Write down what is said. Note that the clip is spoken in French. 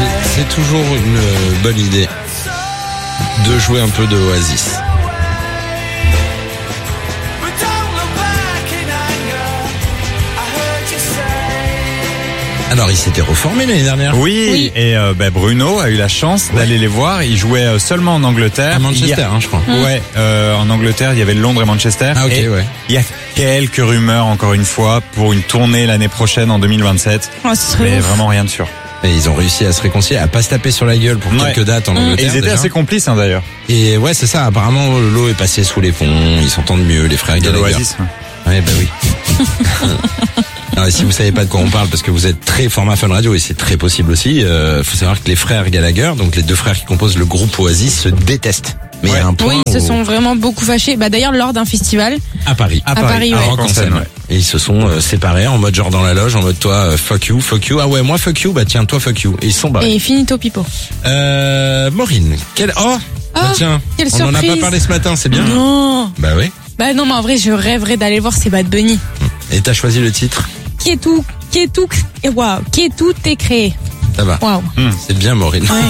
C'est toujours une bonne idée de jouer un peu de Oasis. Alors, ils s'étaient reformés l'année dernière. Oui. Et Bruno a eu la chance d'aller les voir. Ils jouaient seulement en Angleterre. À Manchester, je crois. Ouais, en Angleterre, il y avait Londres et Manchester. Ah, ok, et ouais. Il y a quelques rumeurs, encore une fois, pour une tournée l'année prochaine, en 2027. Oh, ce serait Mais ouf. vraiment rien de sûr. Et ils ont réussi à se réconcilier, à pas se taper sur la gueule pour quelques dates en Et Angleterre. ils étaient déjà. assez complices, d'ailleurs. Et ouais, c'est ça. Apparemment, l'eau est passée sous les ponts. Ils s'entendent mieux, les frères De Gallagher. l'Oasis. Ouais, bah oui. Non, et si vous savez pas de quoi on parle, parce que vous êtes très format Fun Radio, et c'est très possible aussi, faut savoir que les frères Gallagher, donc les deux frères qui composent le groupe Oasis, se détestent. Mais il y a un point Oui, ils se où- sont vraiment beaucoup fâchés. Bah d'ailleurs lors d'un festival. à Paris. À Paris, ouais. À Rock en Seine, ouais. Et ils se sont séparés en mode genre dans la loge, en mode toi fuck you. Ah ouais, moi fuck you, bah tiens toi fuck you. Et ils se sont barrés. Et finito pipo. Maureen, bah tiens, quelle on en a pas surprise. parlé ce matin, c'est bien. Non. Bah oui. Bah non, mais en vrai, je rêverais d'aller voir ces Bad Bunny. Et t'as choisi le titre. Qui est tout est créé. Ça va. Waouh. C'est bien Maureen. Ouais.